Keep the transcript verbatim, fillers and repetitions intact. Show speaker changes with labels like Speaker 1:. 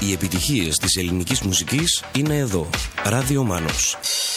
Speaker 1: Οι επιτυχίες της ελληνικής μουσικής είναι εδώ. Ράδιο Μάνος.